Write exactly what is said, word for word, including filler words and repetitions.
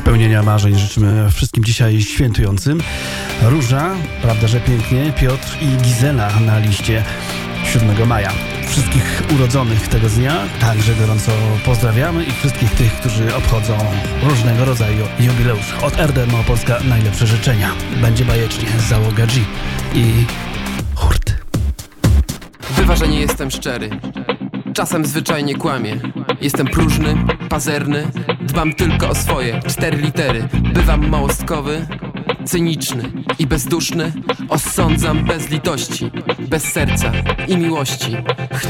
Spełnienia marzeń życzymy wszystkim dzisiaj świętującym. Róża, prawda, że pięknie, Piotr i Gizela na liście siódmego maja. Wszystkich urodzonych tego dnia także gorąco pozdrawiamy i wszystkich tych, którzy obchodzą różnego rodzaju jubileusz. Od R D Małopolska najlepsze życzenia. Będzie bajecznie, załoga G i hurt. Bywa, że nie jestem szczery. Czasem zwyczajnie kłamię. Jestem próżny, pazerny, dbam tylko o swoje cztery litery. Bywam małostkowy, cyniczny i bezduszny. Osądzam bez litości, bez serca i miłości.